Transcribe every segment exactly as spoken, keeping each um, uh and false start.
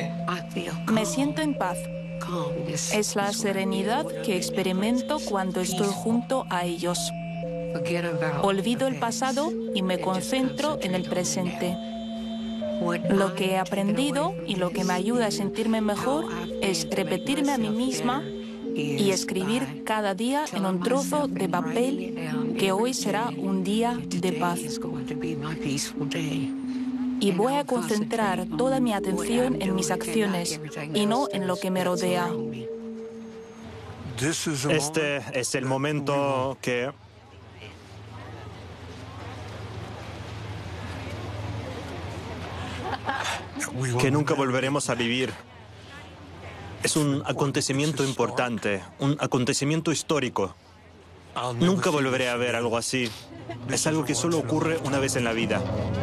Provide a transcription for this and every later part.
Me siento en paz. Es la serenidad que experimento cuando estoy junto a ellos. Olvido el pasado y me concentro en el presente. Lo que he aprendido y lo que me ayuda a sentirme mejor es repetirme a mí misma y escribir cada día en un trozo de papel que hoy será un día de paz. Y voy a concentrar toda mi atención en mis acciones y no en lo que me rodea. Este es el momento que... que nunca volveremos a vivir. Es un acontecimiento importante, un acontecimiento histórico. Nunca volveré a ver algo así. Es algo que solo ocurre una vez en la vida.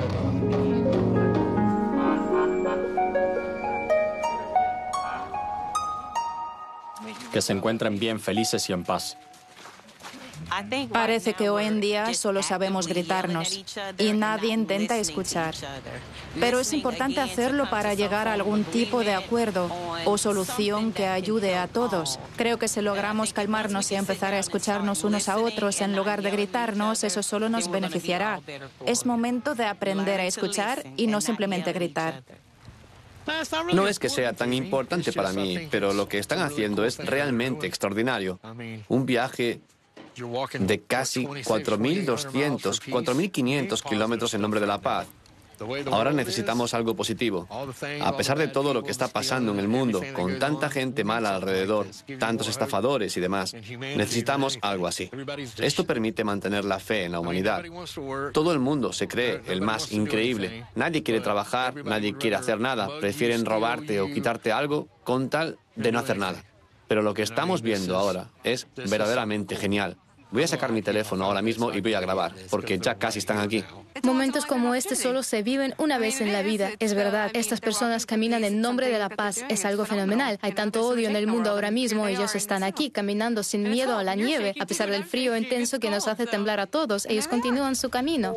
Que se encuentren bien, felices y en paz. Parece que hoy en día solo sabemos gritarnos y nadie intenta escuchar. Pero es importante hacerlo para llegar a algún tipo de acuerdo o solución que ayude a todos. Creo que si logramos calmarnos y empezar a escucharnos unos a otros en lugar de gritarnos, eso solo nos beneficiará. Es momento de aprender a escuchar y no simplemente gritar. No es que sea tan importante para mí, pero lo que están haciendo es realmente extraordinario. Un viaje de casi cuatro mil doscientos, cuatro mil quinientos kilómetros en nombre de la paz. Ahora necesitamos algo positivo. A pesar de todo lo que está pasando en el mundo, con tanta gente mala alrededor, tantos estafadores y demás, necesitamos algo así. Esto permite mantener la fe en la humanidad. Todo el mundo se cree el más increíble. Nadie quiere trabajar, nadie quiere hacer nada. Prefieren robarte o quitarte algo con tal de no hacer nada. Pero lo que estamos viendo ahora es verdaderamente genial. Voy a sacar mi teléfono ahora mismo y voy a grabar, porque ya casi están aquí. Momentos como este solo se viven una vez en la vida. Es verdad, estas personas caminan en nombre de la paz. Es algo fenomenal. Hay tanto odio en el mundo ahora mismo. Ellos están aquí, caminando sin miedo a la nieve. A pesar del frío intenso que nos hace temblar a todos, ellos continúan su camino.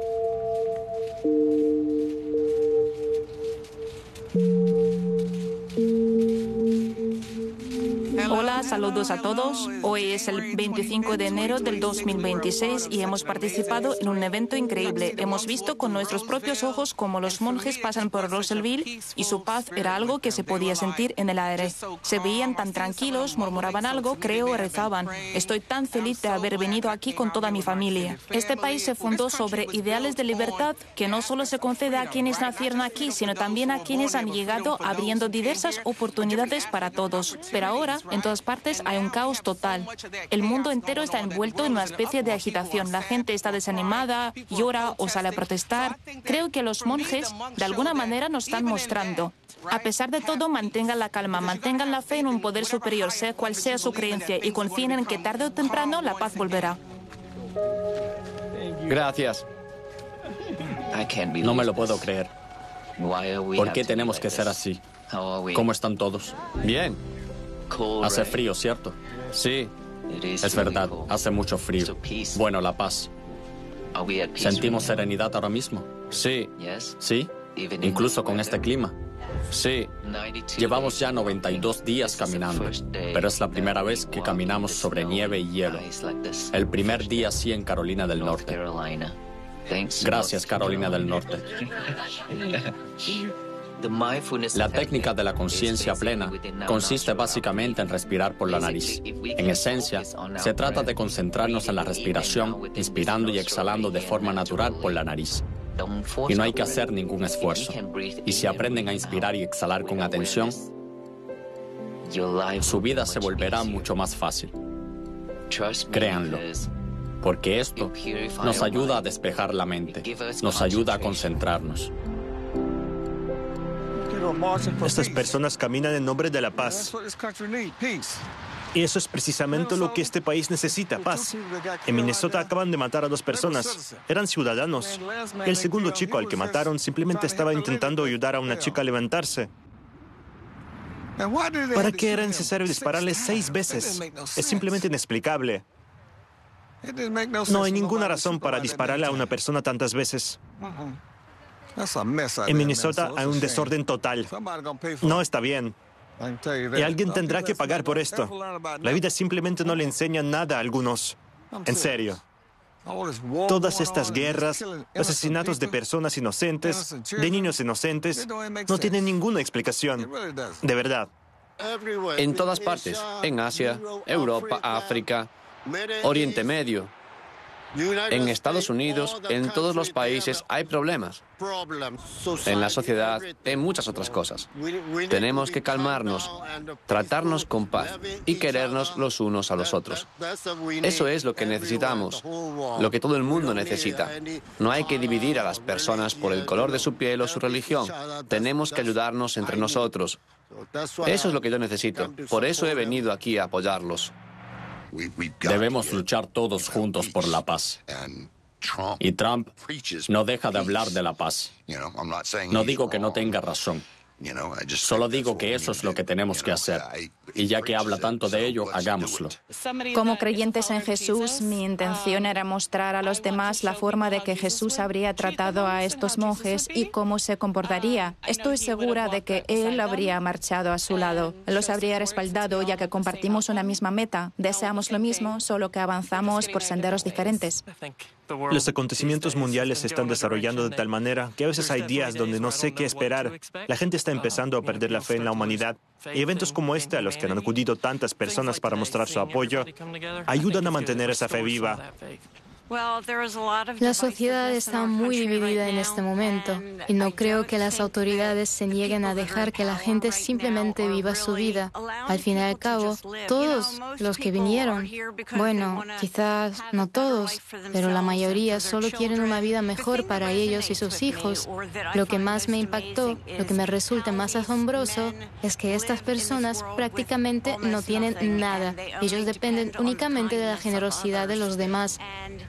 Hola, saludos a todos. Hoy es el veinticinco de enero del dos mil veintiséis y hemos participado en un evento increíble. Hemos visto con nuestros propios ojos cómo los monjes pasan por Russellville y su paz era algo que se podía sentir en el aire. Se veían tan tranquilos, murmuraban algo, creo, o rezaban. Estoy tan feliz de haber venido aquí con toda mi familia. Este país se fundó sobre ideales de libertad que no solo se concede a quienes nacieron aquí, sino también a quienes han llegado abriendo diversas oportunidades para todos. Pero ahora, en todas partes hay un caos total. El mundo entero está envuelto en una especie de agitación. La gente está desanimada, llora o sale a protestar. Creo que los monjes, de alguna manera, nos están mostrando. A pesar de todo, mantengan la calma, mantengan la fe en un poder superior, sea cual sea su creencia, y confíen en que tarde o temprano la paz volverá. Gracias. No me lo puedo creer. ¿Por qué tenemos que ser así? ¿Cómo están todos? Bien. Hace frío, ¿cierto? Sí. Es verdad, hace mucho frío. Bueno, la paz. ¿Sentimos serenidad ahora mismo? Sí. ¿Sí? Incluso con este clima. Sí. Llevamos ya noventa y dos días caminando, pero es la primera vez que caminamos sobre nieve y hielo. El primer día sí en Carolina del Norte. Gracias, Carolina del Norte. La técnica de la conciencia plena consiste básicamente en respirar por la nariz. En esencia, se trata de concentrarnos en la respiración, inspirando y exhalando de forma natural por la nariz. Y no hay que hacer ningún esfuerzo. Y si aprenden a inspirar y exhalar con atención, su vida se volverá mucho más fácil. Créanlo, porque esto nos ayuda a despejar la mente, nos ayuda a concentrarnos. Estas personas caminan en nombre de la paz. Y eso es precisamente lo que este país necesita, paz. En Minnesota acaban de matar a dos personas. Eran ciudadanos. El segundo chico al que mataron simplemente estaba intentando ayudar a una chica a levantarse. ¿Para qué era necesario dispararle seis veces? Es simplemente inexplicable. No hay ninguna razón para dispararle a una persona tantas veces. En Minnesota hay un desorden total. No está bien. Y alguien tendrá que pagar por esto. La vida simplemente no le enseña nada a algunos. En serio. Todas estas guerras, asesinatos de personas inocentes, de niños inocentes, no tienen ninguna explicación. De verdad. En todas partes, en Asia, Europa, África, Oriente Medio, en Estados Unidos, en todos los países hay problemas. En la sociedad, en muchas otras cosas. Tenemos que calmarnos, tratarnos con paz y querernos los unos a los otros. Eso es lo que necesitamos, lo que todo el mundo necesita. No hay que dividir a las personas por el color de su piel o su religión. Tenemos que ayudarnos entre nosotros. Eso es lo que yo necesito. Por eso he venido aquí a apoyarlos. Debemos luchar todos juntos por la paz. Y Trump no deja de hablar de la paz. No digo que no tenga razón. Solo digo que eso es lo que tenemos que hacer. Y ya que habla tanto de ello, hagámoslo. Como creyentes en Jesús, mi intención era mostrar a los demás la forma de que Jesús habría tratado a estos monjes y cómo se comportaría. Estoy segura de que Él habría marchado a su lado. Los habría respaldado, ya que compartimos una misma meta. Deseamos lo mismo, solo que avanzamos por senderos diferentes. Los acontecimientos mundiales se están desarrollando de tal manera que a veces hay días donde no sé qué esperar. La gente está empezando a perder la fe en la humanidad. Y eventos como este, a los que han acudido tantas personas para mostrar su apoyo, ayudan a mantener esa fe viva. La sociedad está muy dividida en este momento y no creo que las autoridades se nieguen a dejar que la gente simplemente viva su vida. Al fin y al cabo, todos los que vinieron, bueno, quizás no todos, pero la mayoría solo quieren una vida mejor para ellos y sus hijos. Lo que más me impactó, lo que me resulta más asombroso, es que estas personas prácticamente no tienen nada. Ellos dependen únicamente de la generosidad de los demás.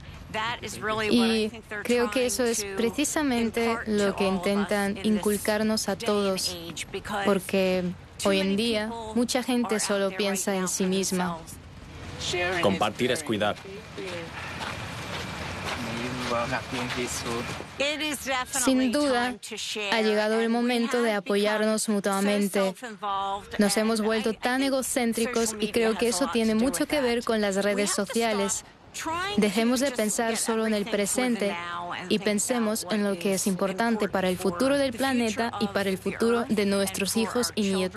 Y creo que eso es precisamente lo que intentan inculcarnos a todos, porque hoy en día mucha gente solo piensa en sí misma. Compartir es cuidar. Sin duda, ha llegado el momento de apoyarnos mutuamente. Nos hemos vuelto tan egocéntricos y creo que eso tiene mucho que ver con las redes sociales. Dejemos de pensar solo en el presente y pensemos en lo que es importante para el futuro del planeta y para el futuro de nuestros hijos y nietos.